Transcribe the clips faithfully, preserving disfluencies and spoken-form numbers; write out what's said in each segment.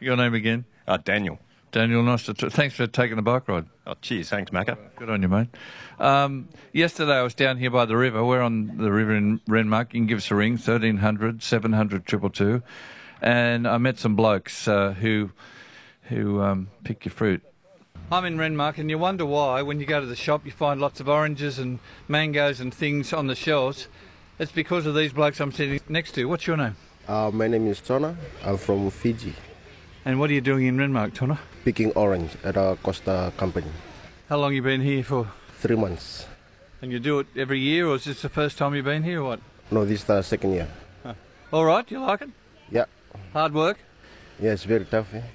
Your name again? Uh, Daniel. Daniel, nice to t- thanks for taking the bike ride. Oh, cheers. Thanks, Macca. Good on you, mate. Um, yesterday I was down here by the river. We're on the river in Renmark. You can give us a ring, thirteen hundred, seven hundred, two two two. And I met some blokes uh, who who um, pick your fruit. I'm in Renmark, and you wonder why when you go to the shop you find lots of oranges and mangoes and things on the shelves. It's because of these blokes I'm sitting next to. What's your name? Uh, my name is Tona. I'm from Fiji. And what are you doing in Renmark, Tona? Picking orange at a Costa company. How long you been here for? Three months. And you do it every year, or is this the first time you've been here, or what? No, this is the second year. Huh. All right, you like it? Yeah. Hard work? Yeah, it's very tough. Eh?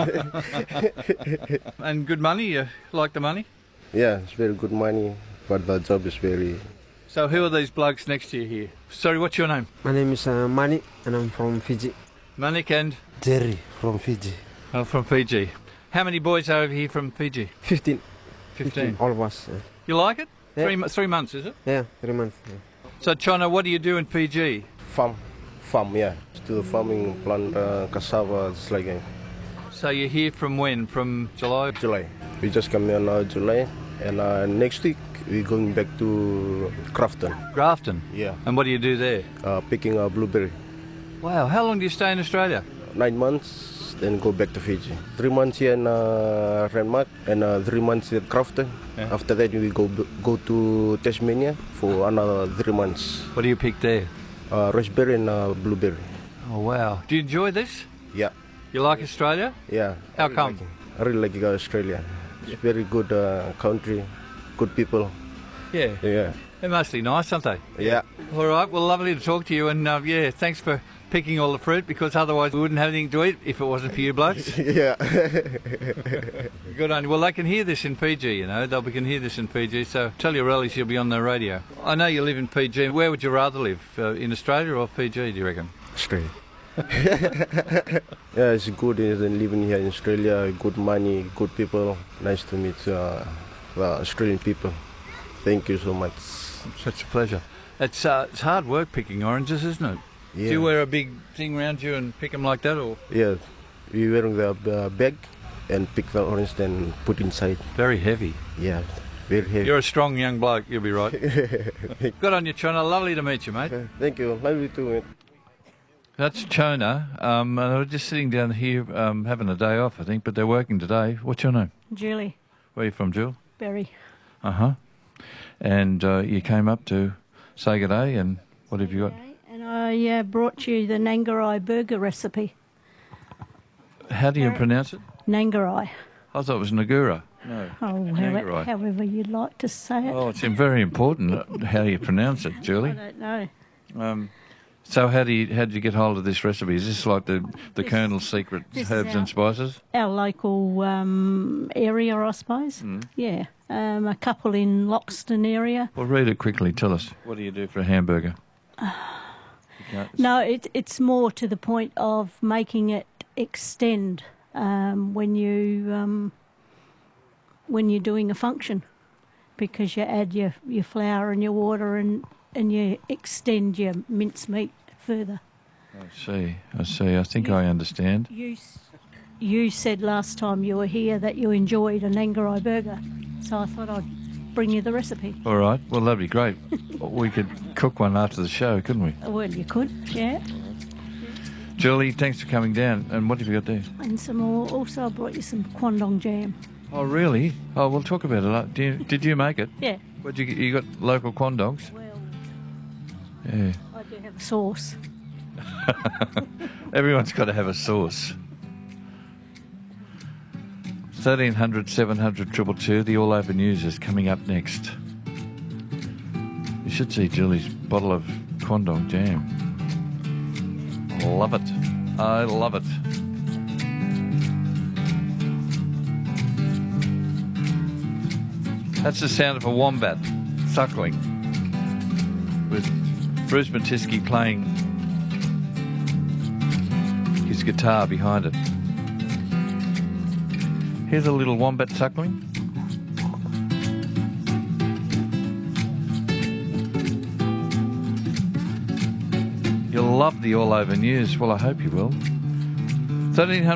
And good money? You like the money? Yeah, it's very good money, but the job is very... So who are these blokes next to you here? Sorry, what's your name? My name is uh, Mani, and I'm from Fiji. Manik and? Jerry from Fiji. Oh, from Fiji. How many boys are over here from Fiji? Fifteen. Fifteen. All of us. Yeah. You like it? Yeah. Three, mo- three months, is it? Yeah, three months. Yeah. So, Chona, what do you do in Fiji? Farm. Farm, yeah. Still farming, plant uh, cassava, it's like uh, So you're here from when? From July? July. We just come here now, July, and uh, next week we're going back to Crafton. Grafton? Yeah. And what do you do there? Uh, picking a blueberry. Wow, how long do you stay in Australia? Nine months, then go back to Fiji. Three months here in uh, Renmark and uh, three months at Crafton. Yeah. After that, we go go to Tasmania for another three months. What do you pick there? Uh, raspberry and uh, blueberry. Oh, wow. Do you enjoy this? Yeah, You like Australia? yeah. How I really come? like it. I really like uh, Australia. It's very good uh, country, good people. Yeah. Yeah, They're mostly nice, aren't they? yeah. All right, well, lovely to talk to you, and uh, yeah, thanks for picking all the fruit, because otherwise we wouldn't have anything to eat if it wasn't for you blokes. Yeah. Good on you. Well, they can hear this in Fiji, you know, they can hear this in Fiji, so tell your relatives you'll be on the radio. I know you live in Fiji. Where would you rather live, uh, in Australia or Fiji, do you reckon? Australia. Yeah, it's good uh, living here in Australia. Good money, good people. Nice to meet uh, the Australian people. Thank you so much. Such a pleasure. It's, uh, it's hard work picking oranges, isn't it? Yeah. Do you wear a big thing around you and pick them like that, or? Yeah, we wearing the uh, bag and pick the orange, then put inside. Very heavy. Yeah, very heavy. You're a strong young bloke, you'll be right. Good on you, Chona. Lovely to meet you, mate. Thank you. Lovely to meet. That's Chona. Um, and they're just sitting down here um, having a day off, I think, but they're working today. What's your name? Julie Where are you from, Jill? Berry. Uh-huh. And uh, you came up to say good day, and what have you got? And I uh, brought you the Nangarai burger recipe. How do you pronounce it? Nangarai. I thought it was Nagura. No. Oh, Nangarai. however, however you'd like to say it. Oh, it's very important how you pronounce it, I Julie. don't know. Um, so how do you how did you get hold of this recipe? Is this like the, the This- Colonel's secret this is herbs our- and spices? Our local um, area, I suppose. Mm. Yeah. Um, a couple in Loxton area. Well, read it quickly. Tell us. What do you do for a hamburger? You can't- No, it, it's more to the point of making it extend um, when you um, when you're doing a function, because you add your, your flour and your water and, and you extend your mincemeat further. I see. I see. I think I understand. You s- you said last time you were here that you enjoyed a Nangarai burger, so I thought I'd bring you the recipe. All right. Well, that'd be great. We could cook one after the show, couldn't we? Well, you could, yeah. Julie, thanks for coming down. And what have you got there? And some more. Also, I brought you some Kwandong jam. Oh, really? Oh, we'll talk about it. Do you, did you make it? Yeah. What you get? You got local quandogs? Well, Yeah. I do have a sauce. Everyone's got to have a sauce. thirteen hundred, seven hundred, two two two. The All Over News is coming up next. You should see Julie's bottle of Kwandong jam. Love it. I love it. That's the sound of a wombat suckling, with Bruce Matisky playing his guitar behind it. Here's a little wombat suckling. You'll love the All Over News. Well, I hope you will. thirteen hundred